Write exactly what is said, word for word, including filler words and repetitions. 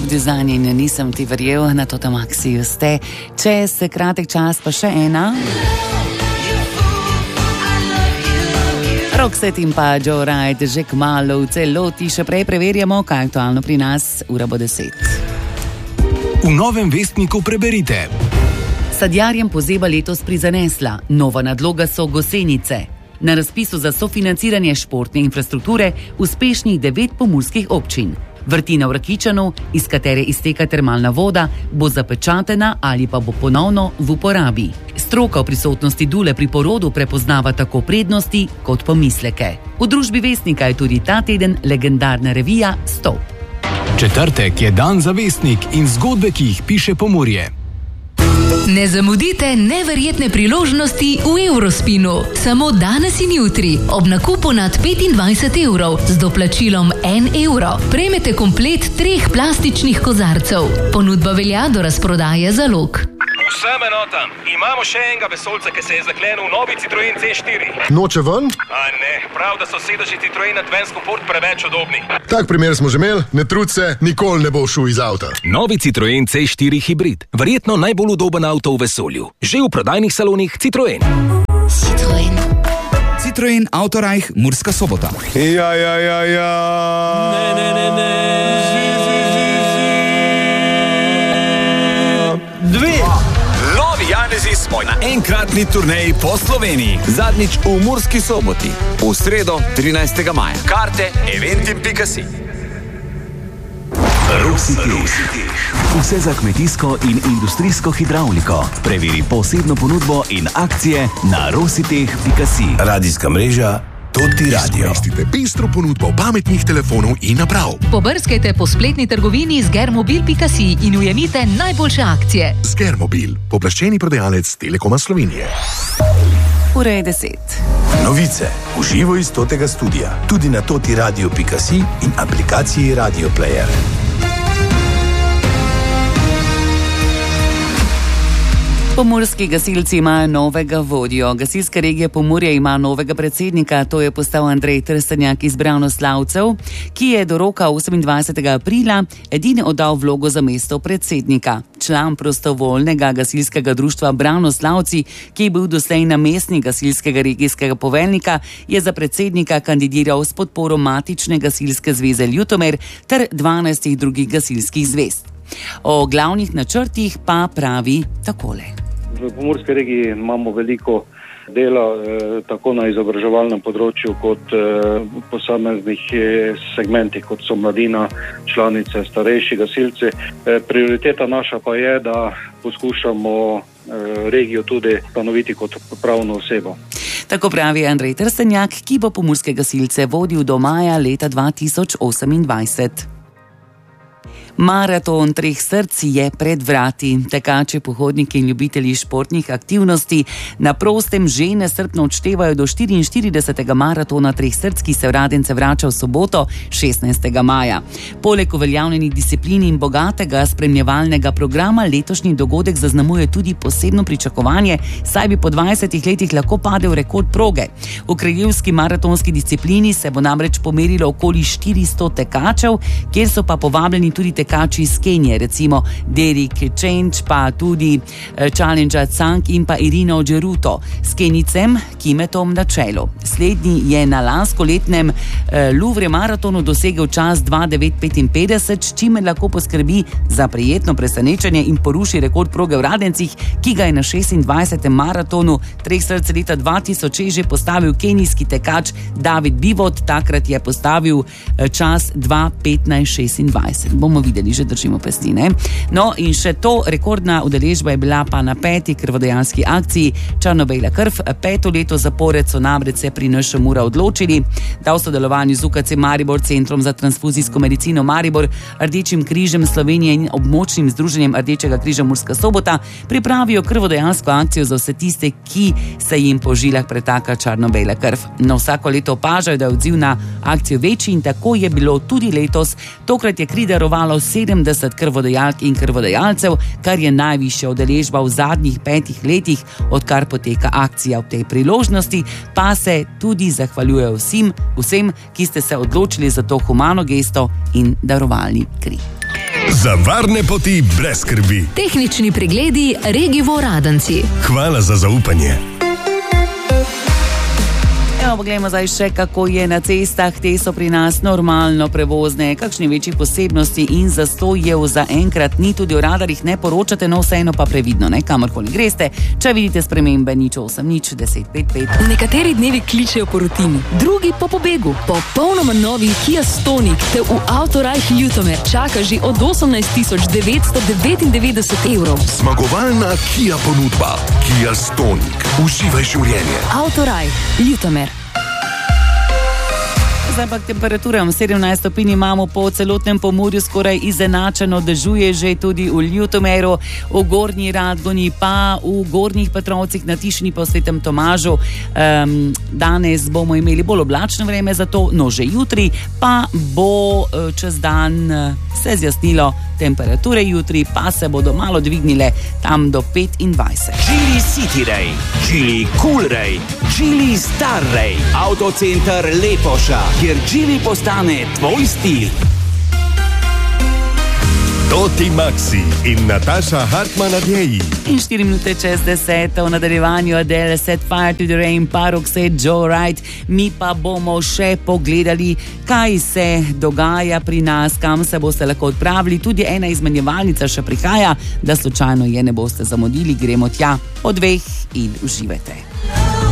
dizajn in nisem ti verjel, na to tam akciju ste. Čez kratek čas pa še ena. Roxette in pa Joe Wright že kmalu v celoti, še prej preverjamo, kaj je aktualno pri nas, ura bo deset. V Novem vestniku preberite. Sadjarjem pozeba letos prizanesla, nova nadloga so gosenice. Na razpisu za sofinanciranje športne infrastrukture uspešnih devet pomurskih občin. Vrtina v Rakičanu, iz katere izteka termalna voda, bo zapečatena ali pa bo ponovno v uporabi. Stroka v prisotnosti dule pri porodu prepoznava tako prednosti kot pomisleke. V družbi Vestnika je tudi ta teden legendarna revija Stop. Četrtek je dan za Vestnik in zgodbe, ki jih piše Pomurje. Ne zamudite neverjetne priložnosti v Eurospinu. Samo danes in jutri, ob nakupu nad petindvajset evrov z doplačilom en evro, prejmete komplet treh plastičnih kozarcev. Ponudba velja do razprodaje zalog. Vsem enotam, imamo še enega vesolca, ki se je zaklenil v novi Citroen C štiri. Noče ven? A ne, prav, da so sedeži Citroen Advance Comfort preveč udobni. Tak primer smo že imeli, ne trud se, nikoli ne bo šel iz avta. Novi Citroen C štiri hibrid, verjetno najbolj udoben avto v vesolju. Že v prodajnih salonih Citroen. Citroen. Citroen Autorajh, Murska Sobota. Ja, ja, ja, ja. Ne, ne, ne, ne. Zi, zi, zi, zi. Dve. Janezi smo na enkratni turneji po Sloveniji. Zadnjič v Murski Soboti. V sredo trinajstega maja. Karte eventim pika si. Rositeh. Vse za kmetijsko in industrijsko hidravliko. Preveri posebno ponudbo in akcije na rositeh pika si. Radijska mreža Toti Radio. Izkoristite pestro ponudbo pametnih telefonov in naprav. Pobrskajte po spletni trgovini zgermobil pika si in ujemite najboljše akcije. Zgermobil, poplaščeni prodajalec Telekoma Slovenije. Ura je deset. Novice v živo iz Totega studia. Tudi na toti radio pika si in aplikaciji Radio Player. Pomurski gasilci imajo novega vodjo. Gasilska regija Pomurje ima novega predsednika, to je postal Andrej Trstenjak iz Bravnoslavcev, ki je do roka osemindvajsetega aprila edini oddal vlogo za mesto predsednika. Član prostovoljnega gasilskega društva Bravnoslavci, ki je bil doslej namestnik gasilskega regijskega poveljnika, je za predsednika kandidiral s podporo Matične gasilske zveze Ljutomer ter dvanajstih drugih gasilskih zvez. O glavnih načrtih pa pravi takole. V Pomurski regiji imamo veliko dela, eh, tako na izobraževalnem področju kot eh, posameznih eh, segmentih, kot so mladina, članice, starejši gasilci. Eh, prioriteta naša pa je, da poskušamo eh, regijo tudi stanoviti kot pravno osebo. Tako pravi Andrej Trstenjak, ki bo pomurske gasilce vodil do maja leta dva tisoč osemindvajset. Maraton treh src je pred vrati. Tekači, pohodniki in ljubitelji športnih aktivnosti na prostem že nestrpno odštevajo do štiriinštiridesetega maratona treh src, ki se v Radence vrača v soboto, šestnajstega maja. Poleg uveljavljenih disciplin in bogatega spremljevalnega programa letošnji dogodek zaznamuje tudi posebno pričakovanje, saj bi po dvajsetih letih lahko padel rekord proge. V kraljevski maratonski disciplini se bo namreč pomerilo okoli štiristo tekačev, kjer so pa povabljeni tudi tekači tekači iz Kenije, recimo Derek Change, pa tudi Challenger Cang in pa Irino Geruto s Kenicem Kimetom na čelu. Slednji je na lanskoletnem eh, Louvre maratonu dosegel čas dva devet petinpetdeset, s čimer lahko poskrbi za prijetno presenečenje in poruši rekord proge v Radencih, ki ga je na šestindvajsetem maratonu treh src leta dva tisoč šest že postavil kenijski tekač David Bivot, takrat je postavil eh, čas dva petnajst šestindvajset. Bomo videli, že držimo pesti, ne? No in še to, rekordna udeležba je bila pa na peti krvodajalski akciji Črno-bela krv. Peto leto zapored so namreč se pri N Š Mura odločili, da v sodelovanju z U K C Maribor, Centrom za transfuzijsko medicino Maribor, Rdečim križem Slovenije in območnim združenjem Rdečega križa Murska Sobota pripravijo krvodajalsko akcijo za vse tiste, ki se jim po žilah pretaka črno-bela krv. No, vsako leto opažajo, da je odziv na akcijo večji in tako je bilo tudi letos. Tokrat je kri darovalo sedemdeset krvodajalk in krvodajalcev, kar je najvišja udeležba v zadnjih petih letih, odkar poteka akcija. V tej priložnosti pa se tudi zahvaljujejo vsem, vsem, ki ste se odločili za to humano gesto in darovali kri. Za varne poti brez skrbi. Tehnični pregledi Regivo Radenci. Hvala za zaupanje. Evo, poglejmo zdaj še, kako je na cestah. Te so pri nas normalno prevozne. Kakšni večjih posebnosti in zastojev za enkrat ni, tudi o radarjih ne poročate, no vseeno pa previdno, ne, kamorkoli greste. Če vidite spremembe, nič osem, nič deset, pet, pet. Nekateri dnevi kličejo po rutini, drugi po pobegu. Popolnoma novi Kia Stonic te v Autorajh Ljutomer čaka že od osemnajst tisoč devetsto devetindevetdeset evrov. Zmagovalna Kia ponudba. Kia Stonic. Uživaj življenje. Autorajh Ljutomer. Zdaj pa k temperaturam. sedemnajst stopinj imamo po celotnem Pomurju, skoraj izenačeno, dežuje že tudi v Ljutomeru, v Gornji Radgoni, pa v Gornjih Petrovcih, na Tišini pa v Svetem Tomažu. Um, danes bomo imeli bolj oblačno vreme, zato no že jutri pa bo čez dan se zjasnilo, temperature jutri pa se bodo malo dvignile tam do petindvajset. Geely City Ray, Geely Cool Ray, Geely Star Ray, Autocenter Lepoša, kjer Geely postane tvoj stil. Toti Maxi in Nataša Hartman Adjeji. In štiri minute čez deseto v nadaljevanju Adele, Set Fire to the Rain, Paroxet, Joe Wright. Mi pa bomo še pogledali, kaj se dogaja pri nas, kam se boste lahko odpravili. Tudi ena izmenjevalnica še prihaja, da slučajno je ne boste zamudili. Gremo tja po dveh in uživajte.